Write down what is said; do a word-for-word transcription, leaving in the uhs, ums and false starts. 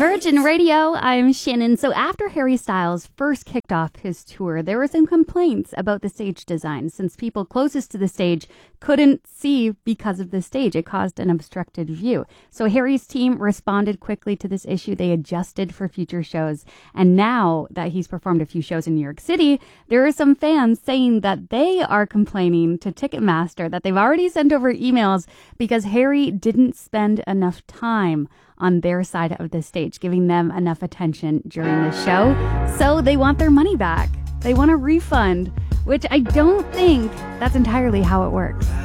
Virgin Radio, I'm Shannon. So after Harry Styles first kicked off his tour, there were some complaints about the stage design since people closest to the stage couldn't see because of the stage. It caused an obstructed view. So Harry's team responded quickly to this issue. They adjusted for future shows. And now that he's performed a few shows in New York City, there are some fans saying that they are complaining to Ticketmaster that they've already sent over emails because Harry didn't spend enough time on their side of the stage, giving them enough attention during the show. So they want their money back. They want a refund, which I don't think that's entirely how it works.